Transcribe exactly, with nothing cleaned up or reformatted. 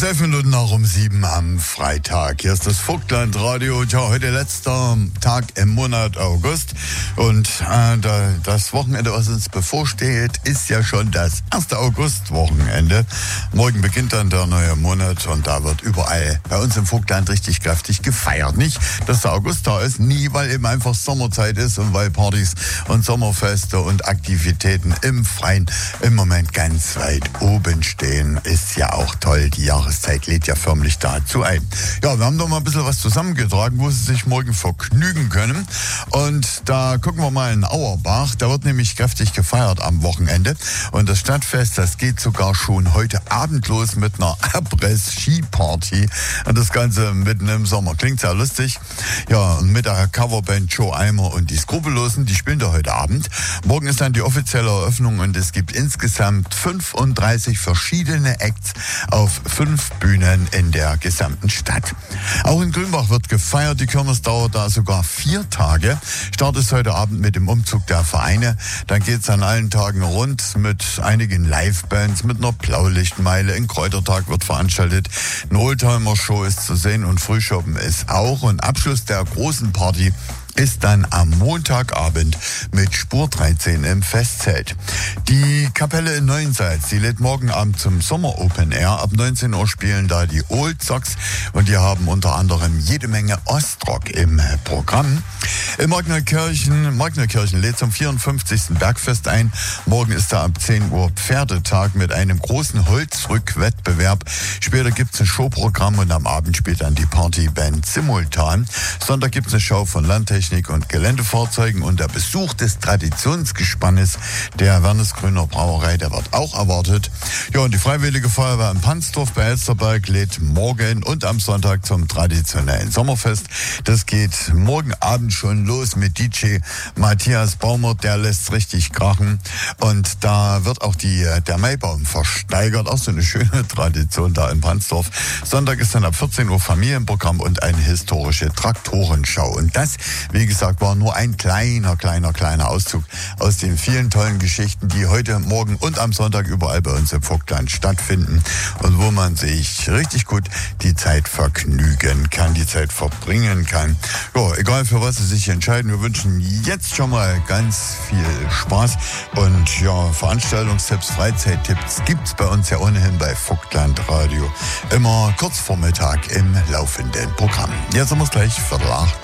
Elf Minuten nach um sieben am Freitag. Hier ist das Vogtland-Radio. Ja, heute letzter Tag im Monat August. Und äh, da, das Wochenende, was uns bevorsteht, ist ja schon das erste August-Wochenende. Morgen beginnt dann der neue Monat und da wird überall bei uns im Vogtland richtig kräftig gefeiert. Nicht, dass der August da ist, nie, weil eben einfach Sommerzeit ist und weil Partys und Sommerfeste und Aktivitäten im Freien im Moment ganz weit oben stehen. Ist ja auch toll, die Jahreszeit. Zeit lädt ja förmlich dazu ein. Ja, wir haben noch mal ein bisschen was zusammengetragen, wo Sie sich morgen vergnügen können. Und da gucken wir mal in Auerbach. Da wird nämlich kräftig gefeiert am Wochenende. Und das Stadtfest, das geht sogar schon heute Abend los mit einer Abriss-Ski-Party. Und das Ganze mitten im Sommer. Klingt sehr lustig. Ja, und mit der Coverband Joe Eimer und die Skrupellosen, die spielen da heute Abend. Morgen ist dann die offizielle Eröffnung und es gibt insgesamt fünfunddreißig verschiedene Acts auf fünf Bühnen in der gesamten Stadt. Auch in Grünbach wird gefeiert. Die Kirmes dauert da sogar vier Tage. Start ist heute Abend mit dem Umzug der Vereine. Dann geht's an allen Tagen rund mit einigen Livebands, mit einer Blaulichtmeile. Ein Kräutertag wird veranstaltet. Eine Oldtimer-Show ist zu sehen und Frühschoppen ist auch. Und Abschluss der großen Party ist dann am Montagabend mit Spur dreizehn im Festzelt. Die Kapelle in Neuensalz, die lädt morgen Abend zum Sommer Open Air. Ab neunzehn Uhr spielen da die Old Socks und die haben unter anderem jede Menge Ostrock im Programm. In Magnerkirchen, Magnerkirchen lädt zum vierundfünfzigsten Bergfest ein. Morgen ist da ab zehn Uhr Pferdetag mit einem großen Holzrückwettbewerb. Später gibt's ein Showprogramm und am Abend spielt dann die Partyband simultan. Sonntag gibt's eine Show von Landtechnik und Geländefahrzeugen und der Besuch des Traditionsgespannes der Wernesgrüner Brauerei, der wird auch erwartet. Ja, und die Freiwillige Feuerwehr in Pansdorf bei Elsterberg lädt morgen und am Sonntag zum traditionellen Sommerfest. Das geht morgen Abend schon los mit D J Matthias Baumert, der lässt richtig krachen. Und da wird auch die, der Maibaum versteigert, auch so eine schöne Tradition da in Pansdorf. Sonntag ist dann ab vierzehn Uhr Familienprogramm und eine historische Traktorenschau. Und das, wie gesagt, war nur ein kleiner, kleiner, kleiner Auszug aus den vielen tollen Geschichten, die heute, morgen und am Sonntag überall bei uns im Vogtland stattfinden und wo man sich richtig gut die Zeit vergnügen kann, die Zeit verbringen kann. Ja, egal für was Sie sich entscheiden, wir wünschen jetzt schon mal ganz viel Spaß und ja, Veranstaltungstipps, Freizeittipps gibt's bei uns ja ohnehin bei Vogtland Radio immer kurz vor Mittag im laufenden Programm. Jetzt haben wir es gleich Viertel acht.